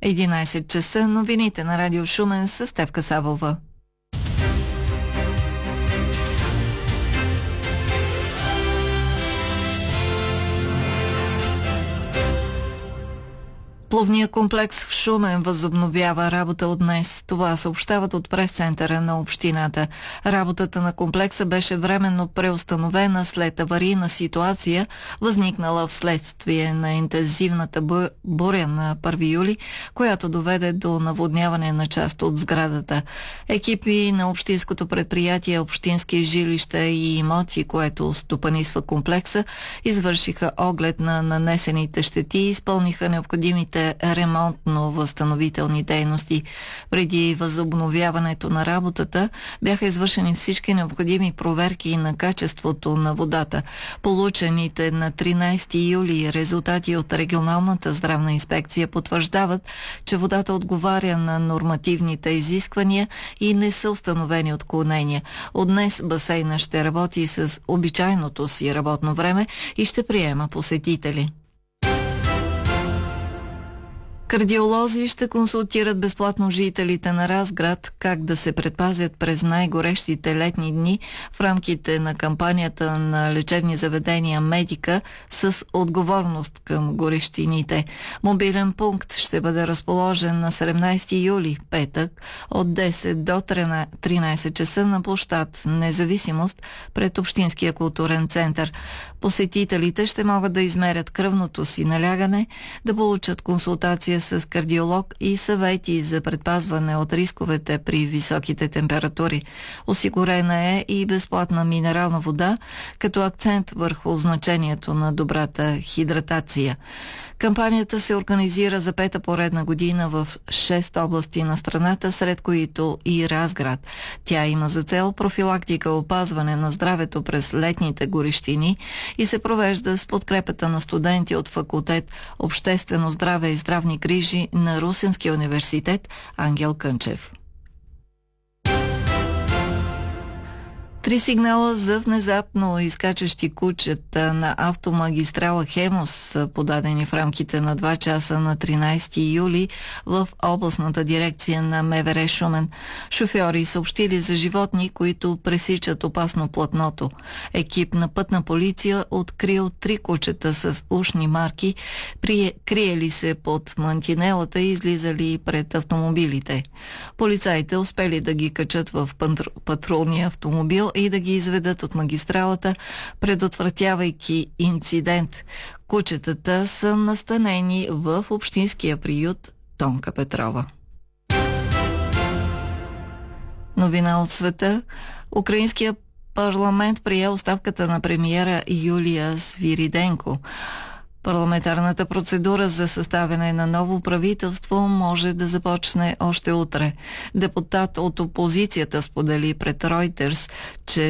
11 часа, новините на Радио Шумен с Стефка Савова. Плувният комплекс в Шумен възобновява работа от днес. Това съобщават от прес-центъра на общината. Работата на комплекса беше временно преустановена след аварийна ситуация, възникнала вследствие на интензивната буря на 1 юли, която доведе до наводняване на част от сградата. Екипи на общинското предприятие, общински жилища и имоти, което стопанисва комплекса, извършиха оглед на нанесените щети и изпълниха необходимите ремонтно-възстановителни дейности. Преди възобновяването на работата бяха извършени всички необходими проверки на качеството на водата. Получените на 13 юли резултати от регионалната здравна инспекция потвърждават, че водата отговаря на нормативните изисквания и не са установени отклонения. От днес басейна ще работи с обичайното си работно време и ще приема посетители. Кардиолози ще консултират безплатно жителите на Разград как да се предпазят през най-горещите летни дни в рамките на кампанията на лечебни заведения Медика с отговорност към горещините. Мобилен пункт ще бъде разположен на 17 юли, петък, от 10 до 13 часа на площад Независимост пред Общинския културен център. Посетителите ще могат да измерят кръвното си налягане, да получат консултация с кардиолог и съвети за предпазване от рисковете при високите температури. Осигурена е и безплатна минерална вода, като акцент върху значението на добрата хидратация. Кампанията се организира за 5-та поредна година в 6 области на страната, сред които и Разград. Тя има за цел профилактика, опазване на здравето през летните горещини и се провежда с подкрепата на студенти от факултет Обществено здраве и здравни грижи на Русенския университет Ангел Кънчев. 3 сигнала за внезапно изкачащи кучета на автомагистрала Хемус са подадени в рамките на 2 часа на 13 юли в областната дирекция на МВР Шумен. Шофьори съобщили за животни, които пресичат опасно платното. Екип на пътна полиция открил 3 кучета с ушни марки, криели се под мантинелата и излизали пред автомобилите. Полицаите успели да ги качат в патрулния автомобил и да ги изведат от магистралата, предотвратявайки инцидент. Кучетата са настанени в общинския приют Тонка Петрова. Новина от света. Украинския парламент прие оставката на премиера Юлия Свириденко. Парламентарната процедура за съставяне на ново правителство може да започне още утре. Депутат от опозицията сподели пред Reuters, че